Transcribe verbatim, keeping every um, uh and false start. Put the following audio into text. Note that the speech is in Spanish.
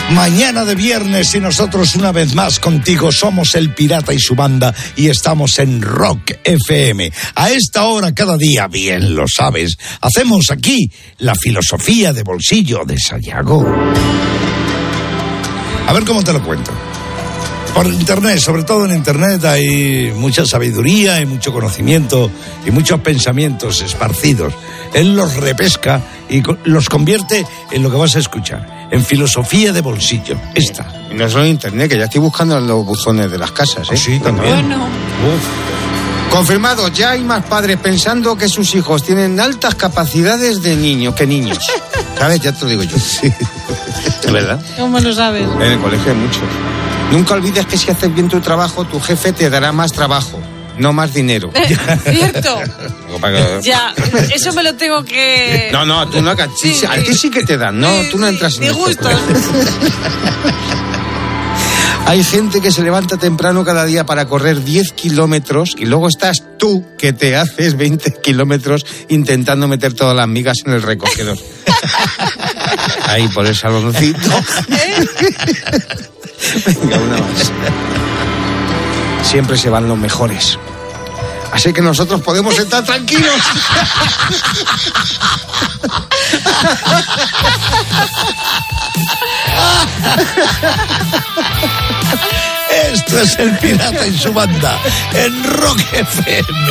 Mañana de viernes y nosotros una vez más contigo somos El Pirata y su banda y estamos en Rock F M. A esta hora cada día, bien lo sabes, hacemos aquí la filosofía de bolsillo de Sayago. A ver cómo te lo cuento. Por internet, sobre todo en internet hay mucha sabiduría y mucho conocimiento y muchos pensamientos esparcidos. Él los repesca y los convierte en lo que vas a escuchar, en filosofía de bolsillo. Esta. Y no solo en internet, que ya estoy buscando en los buzones de las casas, ¿eh? Oh, sí, también. Bueno. Uf. Confirmado, ya hay más padres pensando que sus hijos tienen altas capacidades de niños que niños. ¿Sabes? Ya te lo digo yo. Sí. ¿Es verdad? ¿Cómo lo sabes? En el colegio hay muchos. Nunca olvides que si haces bien tu trabajo, tu jefe te dará más trabajo, no más dinero. ¿Cierto? Ya, eso me lo tengo que... No, no, tú no, sí, sí, a ti sí que te dan, no, sí, tú no entras en de esto. gusto. Hay gente que se levanta temprano cada día para correr diez kilómetros y luego estás tú que te haces veinte kilómetros intentando meter todas las migas en el recogedor. Ahí por el saloncito. Venga, una más. Siempre se van los mejores. Así que nosotros podemos estar tranquilos. Esto es El Pirata y su banda en Rock F M.